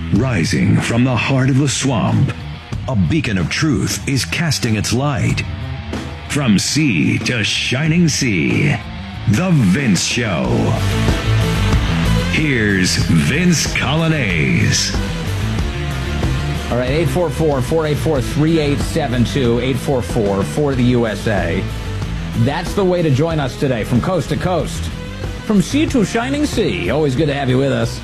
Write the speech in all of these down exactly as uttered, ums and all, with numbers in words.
Rising from the heart of the swamp, a beacon of truth is casting its light. From sea to shining sea, The Vince Show. Here's Vince Coglianese. All right, eight four four, four eight four, three eight seven two, eight four four, for the U S A. That's the way to join us today, from coast to coast. From sea to shining sea. Always good to have you with us.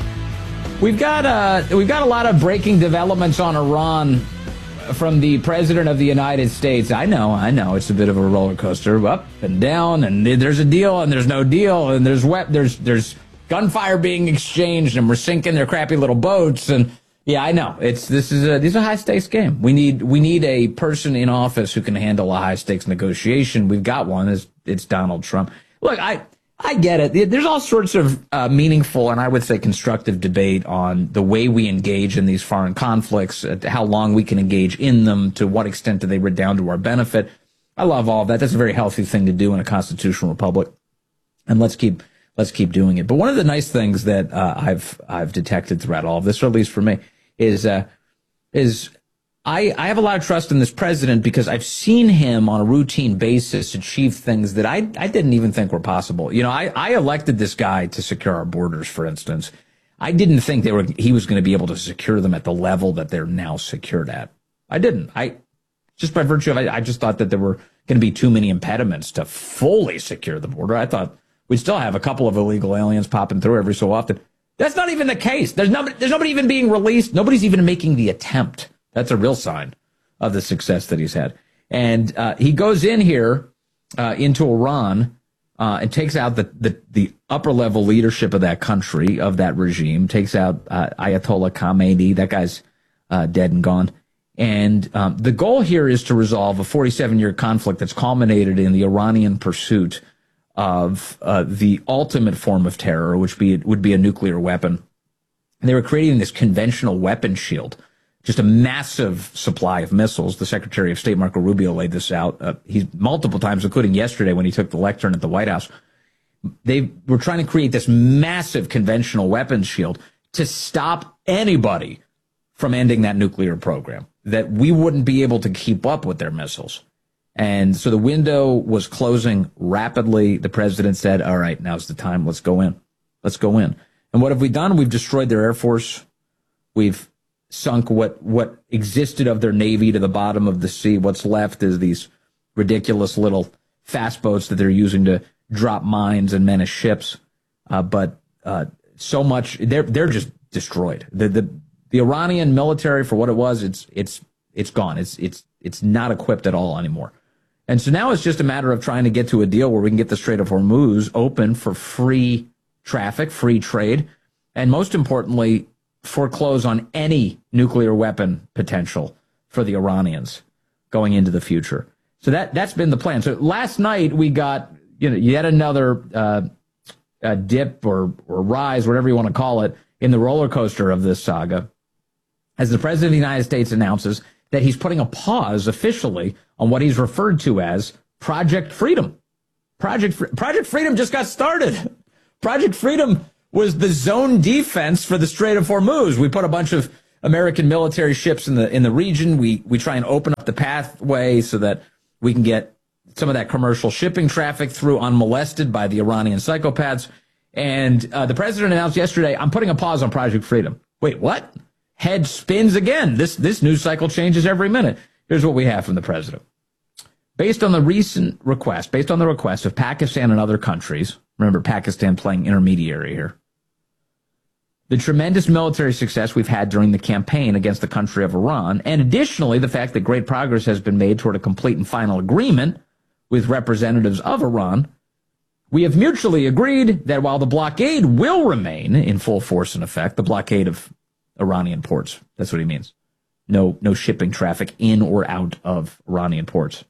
We've got uh, we've got a lot of breaking developments on Iran from the President of the United States. I know, I know, it's a bit of a roller coaster, up and down, and there's a deal, and there's no deal, and there's wep- there's there's gunfire being exchanged, and we're sinking their crappy little boats, and yeah, I know, it's this is a this is a high stakes game. We need we need a person in office who can handle a high stakes negotiation. We've got one. It's, it's Donald Trump. Look, I. I get it. There's all sorts of uh, meaningful and I would say constructive debate on the way we engage in these foreign conflicts, uh, how long we can engage in them, to what extent do they redound to our benefit. I love all of that. That's a very healthy thing to do in a constitutional republic, and let's keep let's keep doing it. But one of the nice things that uh, I've I've detected throughout all of this, or at least for me, is uh, is I, I have a lot of trust in this president because I've seen him on a routine basis achieve things that I, I didn't even think were possible. You know, I, I elected this guy to secure our borders, for instance. I didn't think they were he was going to be able to secure them at the level that they're now secured at. I didn't. I just by virtue of I, I just thought that there were going to be too many impediments to fully secure the border. I thought we'd still have a couple of illegal aliens popping through every so often. That's not even the case. There's nobody, there's nobody even being released. Nobody's even making the attempt. That's a real sign of the success that he's had. And uh, he goes in here uh, into Iran uh, and takes out the, the, the upper level leadership of that country, of that regime, takes out uh, Ayatollah Khamenei. That guy's uh, dead and gone. And um, the goal here is to resolve a forty-seven year conflict that's culminated in the Iranian pursuit of uh, the ultimate form of terror, which be, would be a nuclear weapon. And they were creating this conventional weapon shield. Just a massive supply of missiles. The Secretary of State, Marco Rubio, laid this out. Uh, he's multiple times, including yesterday when he took the lectern at the White House. They were trying to create this massive conventional weapons shield to stop anybody from ending that nuclear program, that we wouldn't be able to keep up with their missiles. And so the window was closing rapidly. The president said, all right, now's the time. Let's go in. Let's go in. And what have we done? We've destroyed their Air Force. We've sunk what what existed of their navy to the bottom of the sea. What's left is these ridiculous little fast boats that they're using to drop mines and menace ships. Uh, but uh, so much they're they're just destroyed. The the the Iranian military, for what it was, it's it's it's gone. It's it's it's not equipped at all anymore. And so now it's just a matter of trying to get to a deal where we can get the Strait of Hormuz open for free traffic, free trade, and most importantly, foreclose on any nuclear weapon potential for the Iranians going into the future. So that, that's been the plan. So last night we got, you know, yet another uh, uh, dip or, or rise, whatever you want to call it, in the roller coaster of this saga, as the President of the United States announces that he's putting a pause officially on what he's referred to as Project Freedom. Project, Project Freedom just got started. Project Freedom was the zone defense for the Strait of Hormuz. We put a bunch of American military ships in the in the region. We we try and open up the pathway so that we can get some of that commercial shipping traffic through unmolested by the Iranian psychopaths. And uh, the president announced yesterday, I'm putting a pause on Project Freedom. Wait, what? Head spins again. This this news cycle changes every minute. Here's what we have from the president. Based on the recent request, based on the request of Pakistan and other countries, remember Pakistan playing intermediary here, the tremendous military success we've had during the campaign against the country of Iran, and additionally the fact that great progress has been made toward a complete and final agreement with representatives of Iran, we have mutually agreed that while the blockade will remain in full force and effect, the blockade of Iranian ports, that's what he means. No, no shipping traffic in or out of Iranian ports.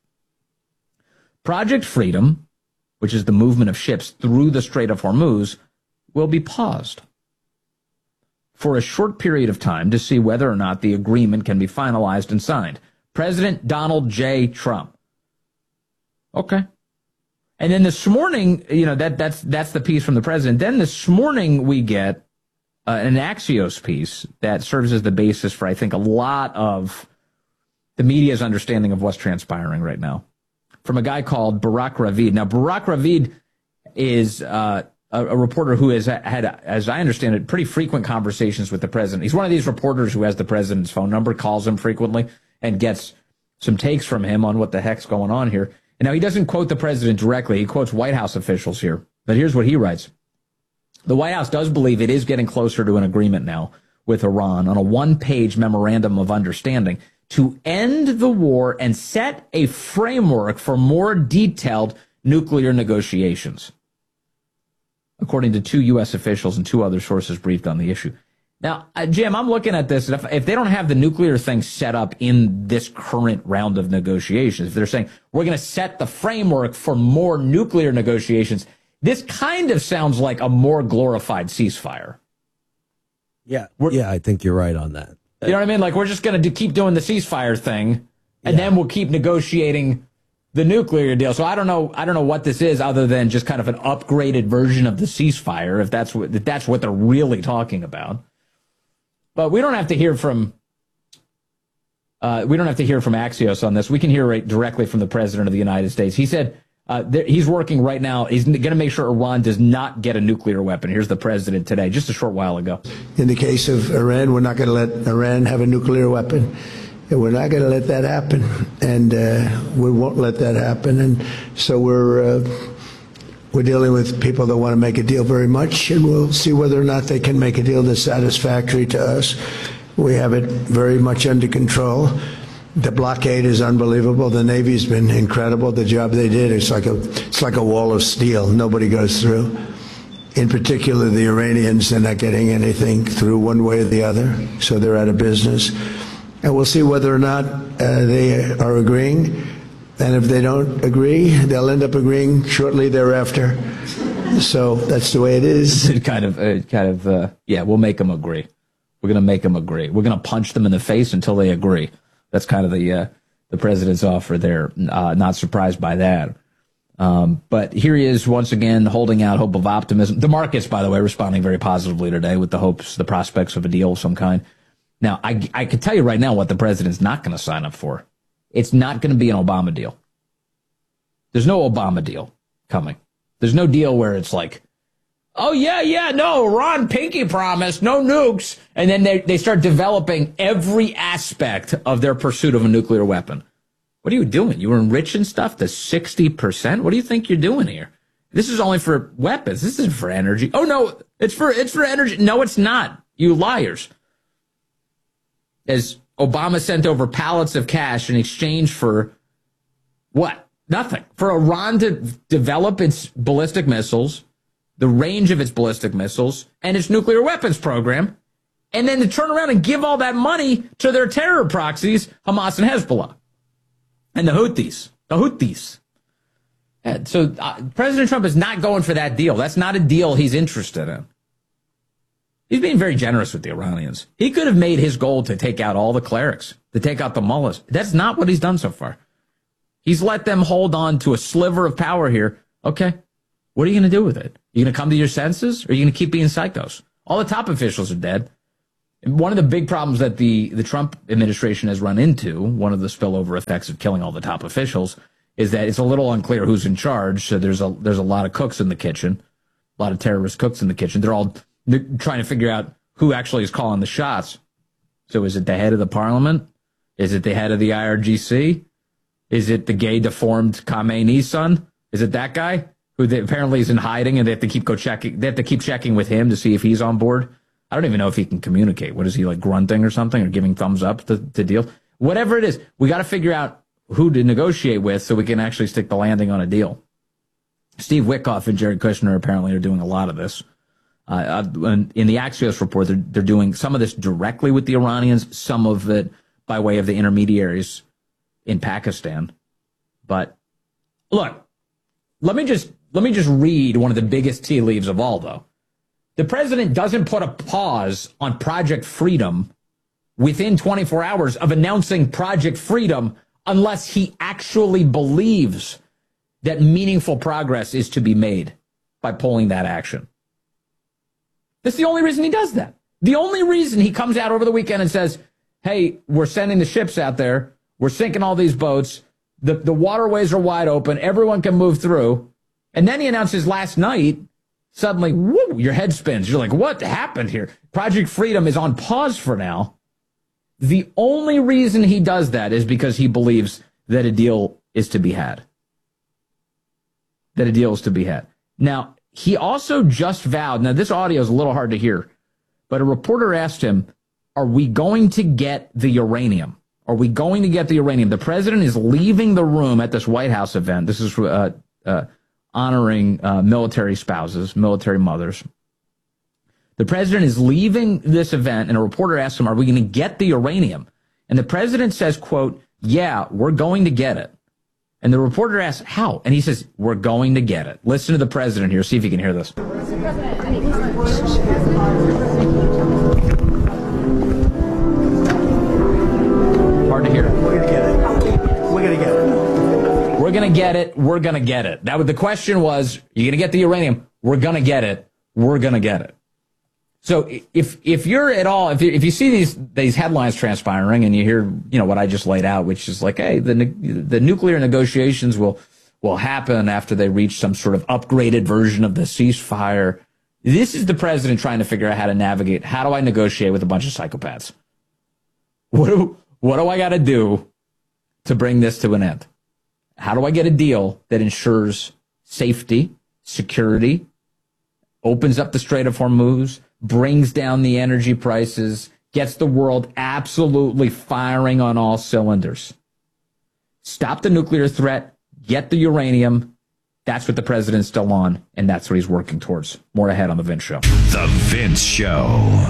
Project Freedom, which is the movement of ships through the Strait of Hormuz, will be paused for a short period of time to see whether or not the agreement can be finalized and signed. President Donald J. Trump. Okay. And then this morning, you know, that that's that's the piece from the president. Then this morning we get uh, an Axios piece that serves as the basis for, I think, a lot of the media's understanding of what's transpiring right now, from a guy called Barak Ravid. Now, Barak Ravid is uh, a, a reporter who has had, as I understand it, pretty frequent conversations with the president. He's one of these reporters who has the president's phone number, calls him frequently, and gets some takes from him on what the heck's going on here. And now, he doesn't quote the president directly. He quotes White House officials here. But here's what he writes. The White House does believe it is getting closer to an agreement now with Iran on a one-page memorandum of understanding to end the war and set a framework for more detailed nuclear negotiations, according to two U S officials and two other sources briefed on the issue. Now, uh, Jim, I'm looking at this. If, if they don't have the nuclear thing set up in this current round of negotiations, if they're saying we're going to set the framework for more nuclear negotiations, this kind of sounds like a more glorified ceasefire. Yeah, we're, yeah, I think you're right on that. You know what I mean? Like, we're just going to keep doing the ceasefire thing, and yeah. then we'll keep negotiating the nuclear deal. So I don't know. I don't know what this is, other than just kind of an upgraded version of the ceasefire, if that's what if that's what they're really talking about. But we don't have to hear from. Uh, we don't have to hear from Axios on this. We can hear right directly from the president of the United States. He said uh, there, he's working right now. He's going to make sure Iran does not get a nuclear weapon. Here's the president today, just a short while ago. In the case of Iran, we're not going to let Iran have a nuclear weapon. And we're not going to let that happen, and uh, we won't let that happen. And so we're uh, we're dealing with people that want to make a deal very much, and we'll see whether or not they can make a deal that's satisfactory to us. We have it very much under control. The blockade is unbelievable. The Navy's been incredible. The job they did, it's like a it's like a wall of steel. Nobody goes through. In particular, the Iranians, they're not getting anything through one way or the other, so they're out of business. And we'll see whether or not uh, they are agreeing. And if they don't agree, they'll end up agreeing shortly thereafter. So that's the way it is. It kind of, uh, kind of, uh, yeah, we'll make them agree. We're going to make them agree. We're going to punch them in the face until they agree. That's kind of the uh, the president's offer there. Uh, not surprised by that. Um, but here he is once again holding out hope of optimism. The markets, by the way, responding very positively today with the hopes, the prospects of a deal of some kind. Now, I, I can tell you right now what the president's not going to sign up for. It's not going to be an Obama deal. There's no Obama deal coming. There's no deal where it's like, oh, yeah, yeah, no, Ron Pinky promised, no nukes. And then they, they start developing every aspect of their pursuit of a nuclear weapon. What are you doing? You were enriching stuff to sixty percent? What do you think you're doing here? This is only for weapons. This isn't for energy. Oh, no, it's for it's for energy. No, it's not. You liars. As Obama sent over pallets of cash in exchange for what? Nothing. For Iran to develop its ballistic missiles, the range of its ballistic missiles, and its nuclear weapons program, and then to turn around and give all that money to their terror proxies, Hamas and Hezbollah, and the Houthis. The Houthis. And so uh, President Trump is not going for that deal. That's not a deal he's interested in. He's being very generous with the Iranians. He could have made his goal to take out all the clerics, to take out the mullahs. That's not what he's done so far. He's let them hold on to a sliver of power here. Okay, what are you going to do with it? Are you going to come to your senses, or are you going to keep being psychos? All the top officials are dead. And one of the big problems that the, the Trump administration has run into, one of the spillover effects of killing all the top officials, is that it's a little unclear who's in charge. So there's a there's a lot of cooks in the kitchen, a lot of terrorist cooks in the kitchen. They're all trying to figure out who actually is calling the shots. So is it the head of the parliament? Is it the head of the I R G C? Is it the gay deformed Khamenei's son? Is it that guy who they, apparently is in hiding, and they have to keep go checking? They have to keep checking with him to see if he's on board. I don't even know if he can communicate. What is he, like, grunting or something, or giving thumbs up to, to deal? Whatever it is, we got to figure out who to negotiate with so we can actually stick the landing on a deal. Steve Witkoff and Jared Kushner apparently are doing a lot of this. Uh, in the Axios report, they're, they're doing some of this directly with the Iranians, some of it by way of the intermediaries in Pakistan. But look, let me just let me just read one of the biggest tea leaves of all, though. The president doesn't put a pause on Project Freedom within twenty-four hours of announcing Project Freedom unless he actually believes that meaningful progress is to be made by pulling that action. That's the only reason he does that. The only reason he comes out over the weekend and says, hey, we're sending the ships out there. We're sinking all these boats. The, the waterways are wide open. Everyone can move through. And then he announces last night, suddenly, whoo, your head spins. You're like, what happened here? Project Freedom is on pause for now. The only reason he does that is because he believes that a deal is to be had. That a deal is to be had. Now, he also just vowed, now this audio is a little hard to hear, but a reporter asked him, are we going to get the uranium? Are we going to get the uranium? The president is leaving the room at this White House event. This is uh, uh, honoring uh, military spouses, military mothers. The president is leaving this event, and a reporter asks him, are we going to get the uranium? And the president says, quote, yeah, we're going to get it. And the reporter asks, how? And he says, we're going to get it. Listen to the president here. See if you can hear this. Hard to hear. We're going to get it. We're going to get it. We're going to get it. We're going to get it. That was, the question was, you're going to get the uranium. We're going to get it. We're going to get it. So if if you're at all, if you, if you see these these headlines transpiring and you hear, you know, what I just laid out, which is like, hey, the the nuclear negotiations will will happen after they reach some sort of upgraded version of the ceasefire. This is the president trying to figure out how to navigate. How do I negotiate with a bunch of psychopaths? What do what do I got to do to bring this to an end? How do I get a deal that ensures safety, security, opens up the Strait of Hormuz, brings down the energy prices, gets the world absolutely firing on all cylinders? Stop the nuclear threat, get the uranium. That's what the president's still on, and that's what he's working towards. More ahead on The Vince Show. The Vince Show.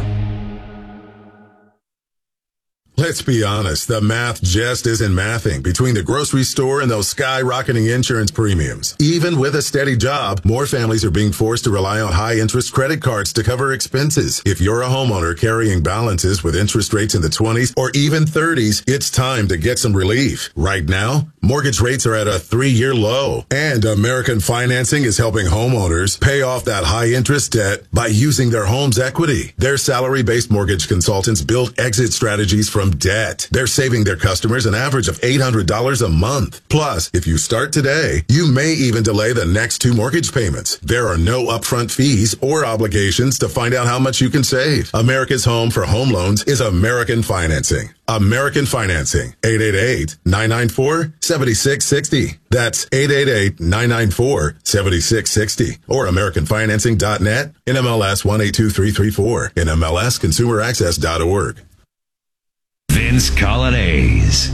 Let's be honest, the math just isn't mathing between the grocery store and those skyrocketing insurance premiums. Even with a steady job, more families are being forced to rely on high-interest credit cards to cover expenses. If you're a homeowner carrying balances with interest rates in the twenties or even thirties, it's time to get some relief. Right now, mortgage rates are at a three-year low, and American Financing is helping homeowners pay off that high-interest debt by using their home's equity. Their salary-based mortgage consultants build exit strategies from debt. They're saving their customers an average of eight hundred dollars a month. Plus, if you start today, you may even delay the next two mortgage payments. There are no upfront fees or obligations to find out how much you can save. America's home for home loans is American Financing. American Financing. eight eight eight, nine nine four, seven six six zero. That's eight eight eight, nine nine four, seven six six zero. Or American Financing dot net, N M L S one eight two three three four, N M L S consumer access dot org. Vince Coglianese.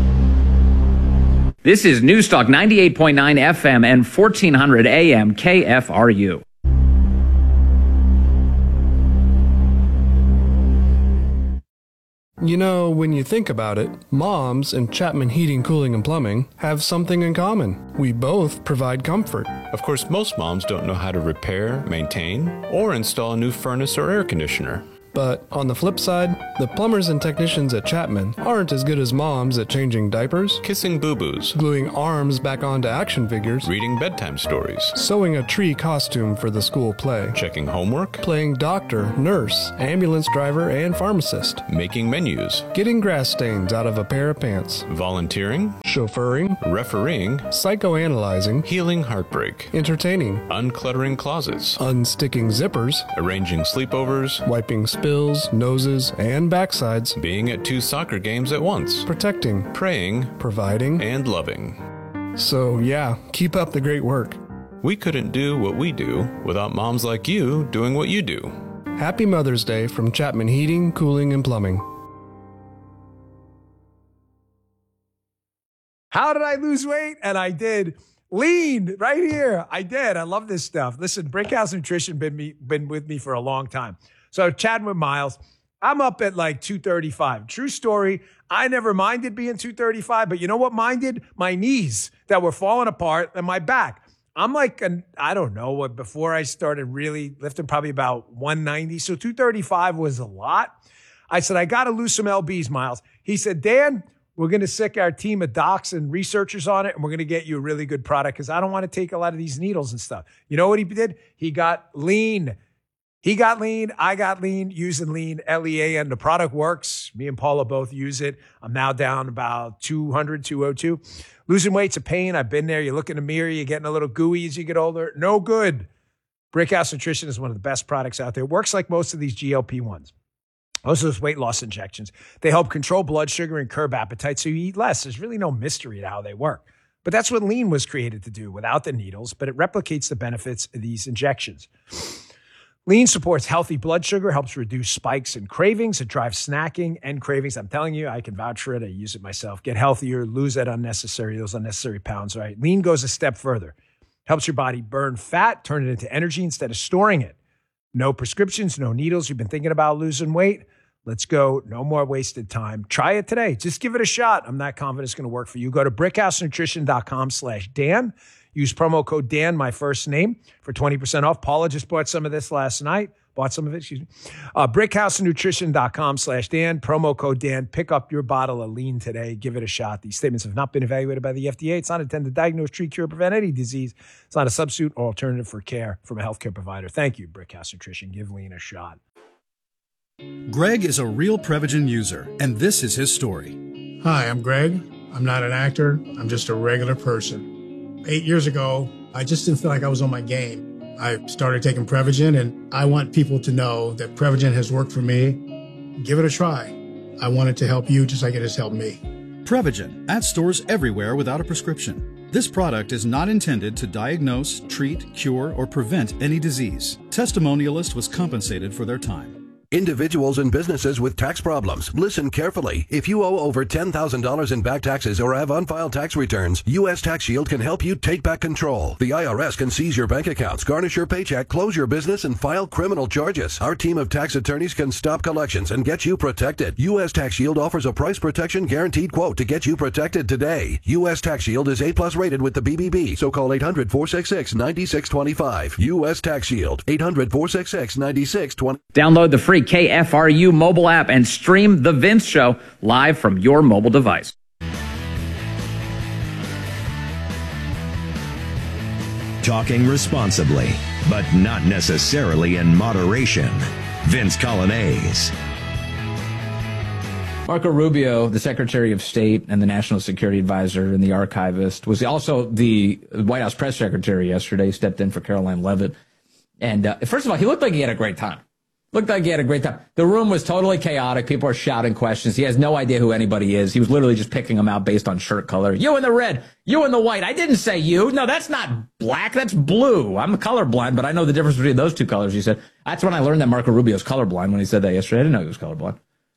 This is Newstalk ninety-eight point nine F M and fourteen hundred A M K F R U. You know, when you think about it, moms and Chapman Heating, Cooling, and Plumbing have something in common. We both provide comfort. Of course, most moms don't know how to repair, maintain, or install a new furnace or air conditioner. But on the flip side, the plumbers and technicians at Chapman aren't as good as moms at changing diapers, Kissing boo-boos, gluing arms back onto action figures, reading bedtime stories, sewing a tree costume for the school play, checking homework, playing doctor, nurse, ambulance driver, and pharmacist, making menus, getting grass stains out of a pair of pants, volunteering, chauffeuring, refereeing, psychoanalyzing, healing heartbreak, entertaining, uncluttering closets, unsticking zippers, arranging sleepovers, wiping spills, noses, and backsides, being at two soccer games at once, protecting, praying, providing, and loving. So yeah, keep up the great work. We couldn't do what we do without moms like you doing what you do. Happy Mother's Day from Chapman Heating, Cooling, and Plumbing. How did I lose weight? And I did. Lean right here. I did. I love this stuff. Listen, Brickhouse Nutrition been me been with me for a long time. So chatting with Miles, I'm up at like two thirty-five. True story. I never minded being two thirty-five, but you know what minded? My knees that were falling apart and my back. I'm like, an, I don't know what, before I started really lifting, probably about one ninety. So two thirty-five was a lot. I said, I got to lose some L Bs, Miles. He said, Dan, we're going to sick our team of docs and researchers on it, and we're going to get you a really good product because I don't want to take a lot of these needles and stuff. You know what he did? He got lean. He got lean. I got lean using lean, L E A N. The product works. Me and Paula both use it. I'm now down about two hundred, two oh two. Losing weight's a pain. I've been there. You look in the mirror, you're getting a little gooey as you get older. No good. Brickhouse Nutrition is one of the best products out there. It works like most of these G L P ones. Most of those weight loss injections. They help control blood sugar and curb appetite so you eat less. There's really no mystery to how they work. But that's what lean was created to do without the needles, but it replicates the benefits of these injections. Lean supports healthy blood sugar, helps reduce spikes and cravings. It drives snacking and cravings. I'm telling you, I can vouch for it. I use it myself. Get healthier, lose that unnecessary, those unnecessary pounds, right? Lean goes a step further. Helps your body burn fat, turn it into energy instead of storing it. No prescriptions, no needles. You've been thinking about losing weight? Let's go. No more wasted time. Try it today. Just give it a shot. I'm not confident it's going to work for you. Go to brickhousenutrition.com slash Dan. Use promo code Dan, my first name, for twenty percent off. Paula just bought some of this last night. Bought some of it, excuse me. Uh, brickhousenutrition.com slash Dan. Promo code Dan. Pick up your bottle of lean today. Give it a shot. These statements have not been evaluated by the F D A. It's not intended to diagnose, treat, cure, prevent any disease. It's not a substitute or alternative for care from a healthcare provider. Thank you, Brickhouse Nutrition. Give lean a shot. Greg is a real Prevagen user, and this is his story. Hi, I'm Greg. I'm not an actor. I'm just a regular person. Eight years ago, I just didn't feel like I was on my game. I started taking Prevagen, and I want people to know that Prevagen has worked for me. Give it a try. I want it to help you just like it has helped me. Prevagen, at stores everywhere without a prescription. This product is not intended to diagnose, treat, cure, or prevent any disease. Testimonialist was compensated for their time. Individuals and businesses with tax problems, listen carefully. If you owe over ten thousand dollars in back taxes or have unfiled tax returns, U S Tax Shield can help you take back control. The I R S can seize your bank accounts, garnish your paycheck, close your business, and file criminal charges. Our team of tax attorneys can stop collections and get you protected. U S Tax Shield offers a price protection guaranteed quote to get you protected today. U S Tax Shield is A plus rated with the B B B, so call eight hundred, four six six, nine six two five. U S Tax Shield, eight hundred, four six six, nine six two five. Download the free K F R U mobile app and stream The Vince Show live from your mobile device. Talking responsibly, but not necessarily in moderation. Vince Colonnese. Marco Rubio, the Secretary of State and the National Security Advisor and the archivist, was also the White House press secretary yesterday. He stepped in for Caroline Leavitt. And uh, first of all, he looked like he had a great time. Looked like he had a great time. The room was totally chaotic. People are shouting questions. He has no idea who anybody is. He was literally just picking them out based on shirt color. You in the red. You in the white. I didn't say you. No, that's not black. That's blue. I'm colorblind, but I know the difference between those two colors, he said. That's when I learned that Marco Rubio's colorblind when he said that yesterday. I didn't know he was colorblind.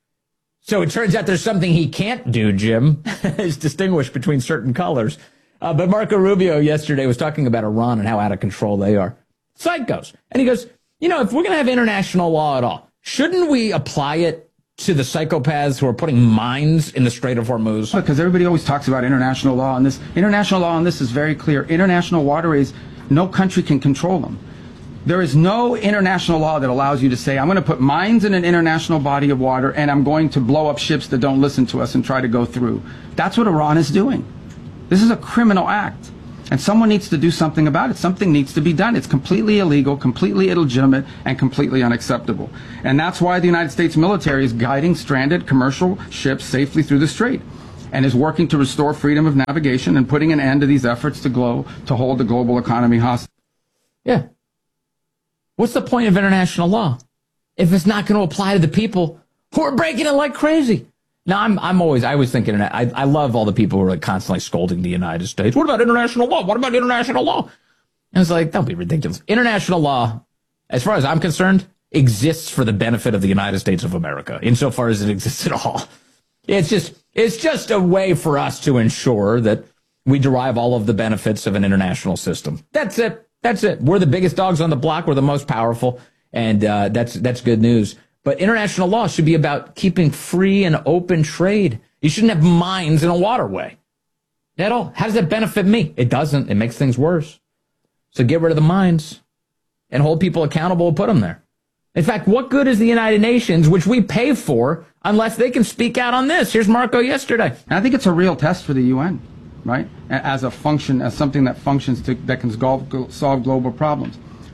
So it turns out there's something he can't do, Jim, is distinguish between certain colors. Uh, but Marco Rubio yesterday was talking about Iran and how out of control they are. Psychos. And he goes, you know, if we're going to have international law at all, shouldn't we apply it to the psychopaths who are putting mines in the Strait of Hormuz? Because everybody always talks about international law, and this international law on this is very clear. International waterways, no country can control them. There is no international law that allows you to say, I'm going to put mines in an international body of water, and I'm going to blow up ships that don't listen to us and try to go through. That's what Iran is doing. This is a criminal act. And someone needs to do something about it. Something needs to be done. It's completely illegal, completely illegitimate, and completely unacceptable. And that's why the United States military is guiding stranded commercial ships safely through the strait and is working to restore freedom of navigation and putting an end to these efforts to, glow, to hold the global economy hostage. Yeah. What's the point of international law if it's not going to apply to the people who are breaking it like crazy? Now, I'm I'm always, I was thinking, I, I love all the people who are like constantly scolding the United States. What about international law? What about international law? And it's like, don't be ridiculous. International law, as far as I'm concerned, exists for the benefit of the United States of America, insofar as it exists at all. It's just, it's just a way for us to ensure that we derive all of the benefits of an international system. That's it. That's it. We're the biggest dogs on the block. We're the most powerful. And uh, that's that's good news. But international law should be about keeping free and open trade. You shouldn't have mines in a waterway at all. How does that benefit me? It doesn't. It makes things worse. So get rid of the mines and hold people accountable and put them there. In fact, what good is the United Nations, which we pay for, unless they can speak out on this? Here's Marco yesterday. And I think it's a real test for the U N, right? As a function, as something that functions to, that can solve, solve global problems.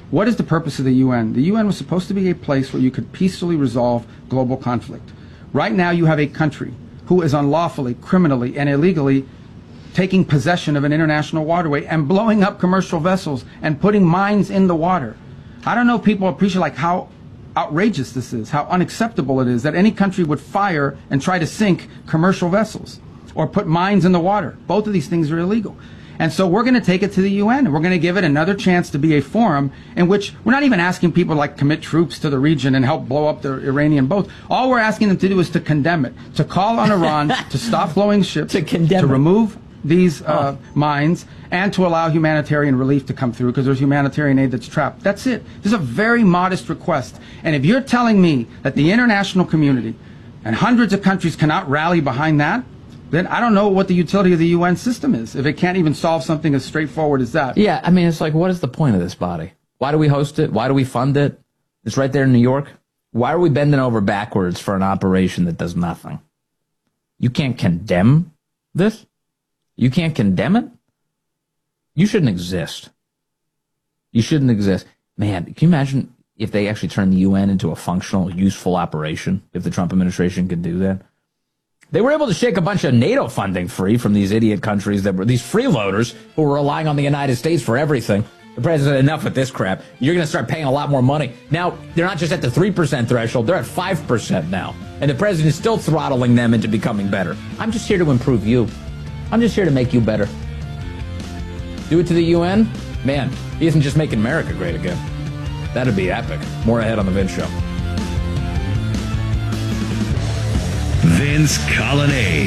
What is the purpose of the U N? The U N was supposed to be a place where you could peacefully resolve global conflict. Right now you have a country who is unlawfully, criminally, and illegally taking possession of an international waterway and blowing up commercial vessels and putting mines in the water. I don't know if people appreciate like how outrageous this is, how unacceptable it is that any country would fire and try to sink commercial vessels or put mines in the water. Both of these things are illegal. And so we're going to take it to the U N, and we're going to give it another chance to be a forum in which we're not even asking people to like commit troops to the region and help blow up the Iranian boats. All we're asking them to do is to condemn it, to call on Iran to stop blowing ships, to condemn to it. remove these uh, oh. mines, and to allow humanitarian relief to come through because there's humanitarian aid that's trapped. That's it. This is a very modest request. And if you're telling me that the international community and hundreds of countries cannot rally behind that, then I don't know what the utility of the U N system is if it can't even solve something as straightforward as that. Yeah, I mean, it's like, what is the point of this body? Why do we host it? Why do we fund it? It's right there in New York. Why are we bending over backwards for an operation that does nothing? You can't condemn this? You can't condemn it? You shouldn't exist. You shouldn't exist. Man, can you imagine if they actually turn the U N into a functional, useful operation, if the Trump administration could do that? They were able to shake a bunch of NATO funding free from these idiot countries that were these freeloaders who were relying on the United States for everything. The president said, enough with this crap. You're going to start paying a lot more money. Now, they're not just at the three percent threshold, they're at five percent now. And the president is still throttling them into becoming better. I'm just here to improve you. I'm just here to make you better. Do it to the U N? Man, he isn't just making America great again. That'd be epic. More ahead on The Vince Show. Vince Colonnade.